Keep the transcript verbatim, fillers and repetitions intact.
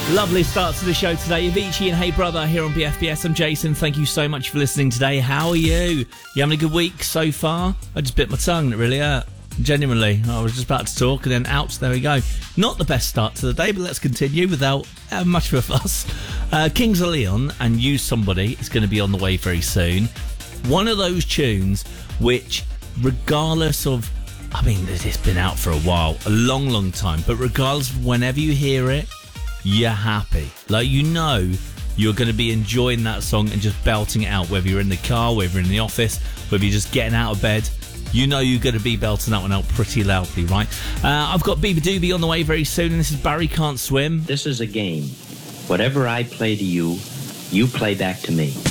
Lovely start to the show today. Avicii and Hey Brother here on B F B S. I'm Jason. Thank you so much for listening today. How are you? You having a good week so far? I just bit my tongue. It really hurt. Genuinely. I was just about to talk and then ouch, there we go. Not the best start to the day, but let's continue without uh, much of a fuss. Uh, Kings of Leon and Use Somebody is going to be on the way very soon. One of those tunes which, regardless of, I mean, it's been out for a while, a long, long time, but regardless of whenever you hear it, you're happy. Like, you know you're going to be enjoying that song and just belting it out, whether you're in the car, whether you're in the office, whether you're just getting out of bed. You know you're going to be belting that one out pretty loudly, right? Uh, I've got Beaver Doobie on the way very soon, and this is Barry Can't Swim. This is a game. Whatever I play to you, you play back to me.